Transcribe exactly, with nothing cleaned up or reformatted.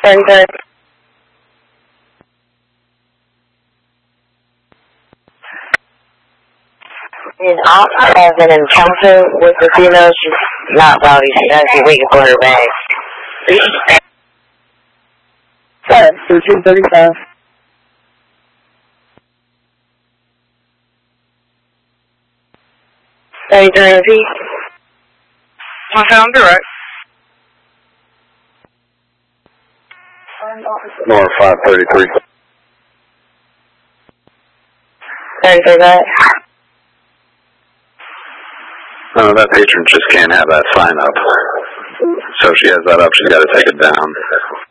thirty-three. And I have an encounter with the female. She's not rowdy. She's actually waiting for her bag. Seven, thirteen thirty-five. thirty-three, repeat. Okay, I'm direct. North five thirty-three. thirty-three, go ahead. No, that patron just can't have that sign up. So if she has that up, she's got to take it down.